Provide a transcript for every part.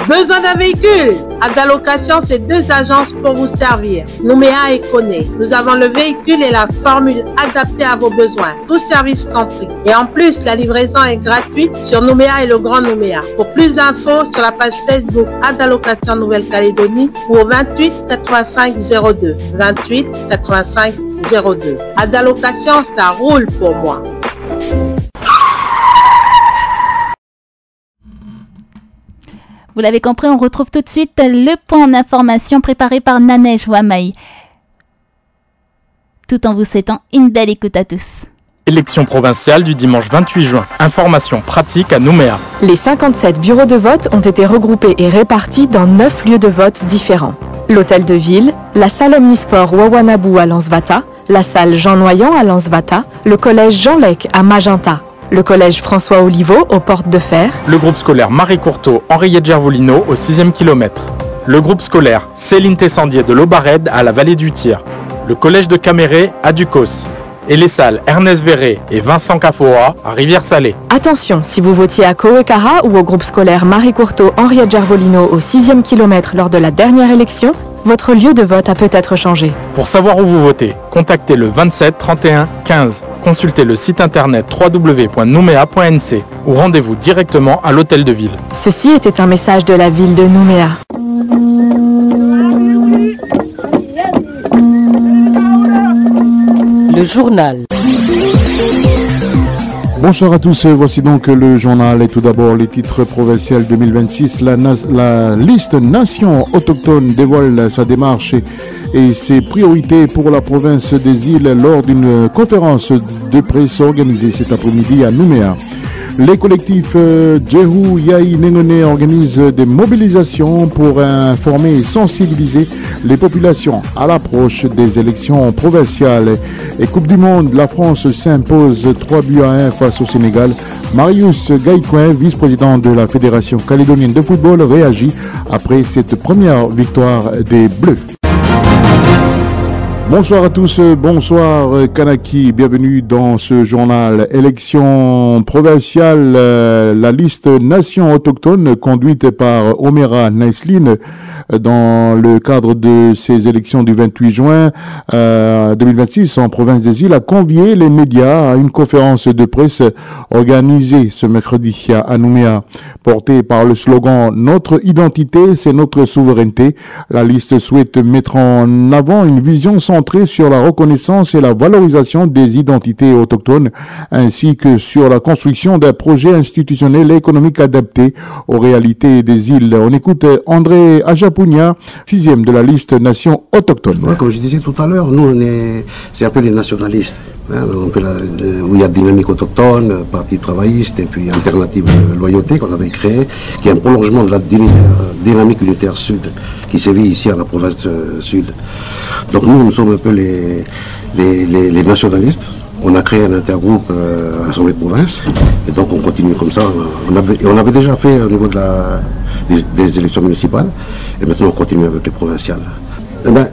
Besoin d'un véhicule? Adalocation, c'est 2 agences pour vous servir. Nouméa et Koné. Nous avons le véhicule et la formule adaptée à vos besoins. Tous services compris. Et en plus, la livraison est gratuite sur Nouméa et le Grand Nouméa. Pour plus d'infos, sur la page Facebook Adalocation Nouvelle-Calédonie ou au 28 85 02. 28 85 02. Adalocation, ça roule pour moi. Vous l'avez compris, on retrouve tout de suite le point d'information préparé par Nanej Wamaï. Tout en vous souhaitant une belle écoute à tous. Élection provinciale du dimanche 28 juin. Information pratique à Nouméa. Les 57 bureaux de vote ont été regroupés et répartis dans 9 lieux de vote différents. L'hôtel de ville, la salle omnisport Wawanabou à Lansvata, la salle Jean Noyant à Lansvata, le collège Jean Lec à Magenta, le collège François Oliveau aux Portes de Fer, le groupe scolaire Marie Courteau Henriette Gervolino au 6e kilomètre, le groupe scolaire Céline Tessandier de l'Aubared à la vallée du Tir, le collège de Caméré à Ducos et les salles Ernest Verré et Vincent Cafoa à Rivière-Salée. Attention, si vous votiez à Kowekara ou au groupe scolaire Marie Courteau Henriette Gervolino au 6e kilomètre lors de la dernière élection, votre lieu de vote a peut-être changé. Pour savoir où vous votez, contactez le 27 31 15. Consultez le site internet www.noumea.nc ou rendez-vous directement à l'hôtel de ville. Ceci était un message de la ville de Nouméa. Le journal. Bonsoir à tous, voici donc le journal et tout d'abord les titres provinciaux 2026. La liste Nations autochtones dévoile sa démarche et ses priorités pour la province des îles lors d'une conférence de presse organisée cet après-midi à Nouméa. Les collectifs Djehu Yahi Nengone organisent des mobilisations pour informer et sensibiliser les populations à l'approche des élections provinciales. Et Coupe du Monde, la France s'impose 3-1 face au Sénégal. Marius Gaïcoin, vice-président de la Fédération calédonienne de football, réagit après cette première victoire des Bleus. Bonsoir à tous, bonsoir Kanaki, bienvenue dans ce journal. Élection provinciale, la liste Nations autochtones conduite par Omera Naisline dans le cadre de ces élections du 28 juin 2026 en province des îles a convié les médias à une conférence de presse organisée ce mercredi à Nouméa, portée par le slogan « Notre identité, c'est notre souveraineté ». La liste souhaite mettre en avant une vision centrée sur la reconnaissance et la valorisation des identités autochtones, ainsi que sur la construction d'un projet institutionnel et économique adapté aux réalités des îles. On écoute André Ajapounia, 6e de la liste Nations autochtones. Ouais, comme je disais tout à l'heure, nous, c'est un peu les nationalistes. On fait où il y a Dynamique autochtone, Parti travailliste et puis Alternative Loyauté qu'on avait créé, qui est un prolongement de la Dynamique unitaire sud qui sévit ici à la province sud. Donc nous sommes un peu les nationalistes. On a créé un intergroupe à l'Assemblée de province et donc on continue comme ça. On avait déjà fait au niveau des élections municipales et maintenant on continue avec les provinciales. Eh ben,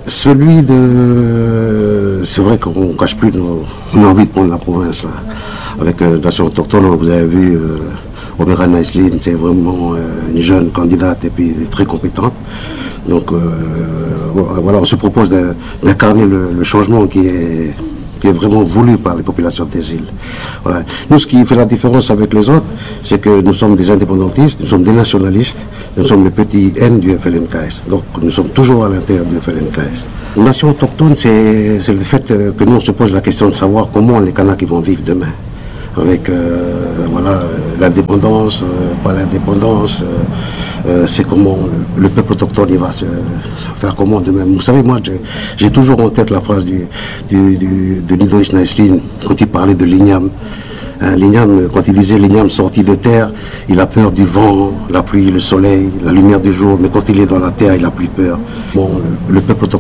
c'est vrai qu'on ne cache plus nos envies de prendre la province là. Avec Nation autochtone, vous avez vu Omera Naisline, c'est vraiment une jeune candidate et puis très compétente. Donc voilà, on se propose d'incarner le changement qui est vraiment voulu par les populations des îles. Voilà. Nous, ce qui fait la différence avec les autres, c'est que nous sommes des indépendantistes, nous sommes des nationalistes, nous sommes le petit N du FLNKS. Donc nous sommes toujours à l'intérieur du FLNKS. La nation autochtone, c'est le fait que nous on se pose la question de savoir comment les Kanaks vont vivre demain. Avec voilà, l'indépendance, pas l'indépendance, c'est comment le peuple autochtone il va se faire comment demain. Vous savez, moi j'ai toujours en tête la phrase de Nidoïs Naisline quand il parlait de l'igname. L'igname, quand il disait l'igname sorti de terre, il a peur du vent, la pluie, le soleil, la lumière du jour, mais quand il est dans la terre, il n'a plus peur. Bon, le peuple autochtone